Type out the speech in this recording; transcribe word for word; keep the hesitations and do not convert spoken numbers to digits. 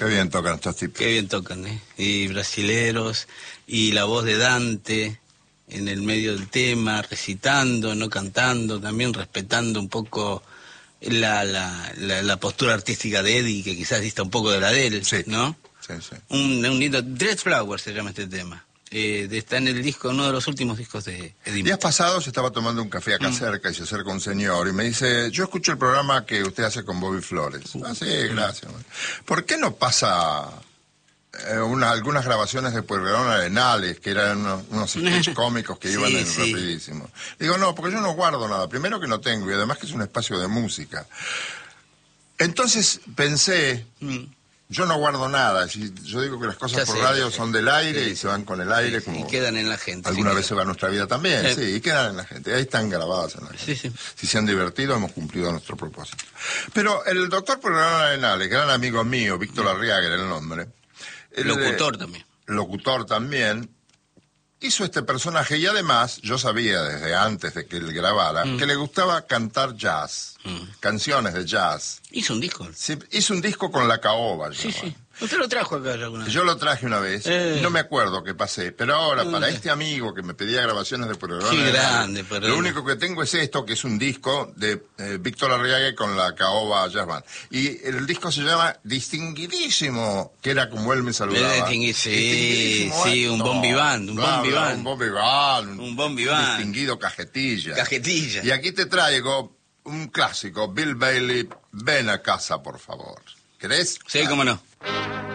bien tocan estos tipos. Qué bien tocan, ¿eh? Y brasileros, y la voz de Dante en el medio del tema, recitando, no cantando, también respetando un poco la, la, la, la postura artística de Eddie, que quizás dista un poco de la de él, sí. ¿no? Sí, sí. Un, un lindo... Dread Flower se llama este tema. Eh, de, está en el disco, uno de los últimos discos de Eddie. Días pasados estaba tomando un café acá mm. cerca y se acerca un señor y me dice, yo escucho el programa que usted hace con Bobby Flores. Uh, ah, sí, gracias. Mm. ¿Por qué no pasa eh, una, algunas grabaciones de Pueyrredón Arenales, que eran unos, unos sketches cómicos que sí, iban en sí. rapidísimo? Digo, no, porque yo no guardo nada. Primero que no tengo y además que es un espacio de música. Entonces pensé... Mm. Yo no guardo nada, yo digo que las cosas ya por sé, radio son del aire sí, y sí, se van con el aire. Sí, como y quedan en la gente. Alguna sí, vez se va nuestra vida también, sí. sí, y quedan en la gente. Ahí están grabadas en la gente. Sí, sí. Si se han divertido, hemos cumplido nuestro propósito. Pero el doctor Pueyrredón Arenales, gran amigo mío, Víctor Arriaga era el nombre. El, locutor también. Locutor también. Hizo este personaje y además, yo sabía desde antes de que él grabara, mm. que le gustaba cantar jazz, mm. canciones de jazz. Hizo un disco. Sí, hizo un disco con La Caoba. Sí, sí. ¿Usted lo trajo acá alguna vez? Yo lo traje una vez, eh. y no me acuerdo qué pasé, pero ahora, eh. para este amigo que me pedía grabaciones de Pueyrredón, qué grande, pero lo único que tengo es esto, que es un disco de eh, Víctor Arriaga con La Caoba Jazz Band. Y el disco se llama Distinguidísimo, que era como él me saludaba. Sí, sí, sí, un bon vivant, un bon vivant. Un bon vivant, un, un bon vivant. Distinguido cajetilla. Cajetilla. Y aquí te traigo un clásico, Bill Bailey, ven a casa, por favor. ¿Querés? Sí, cómo no.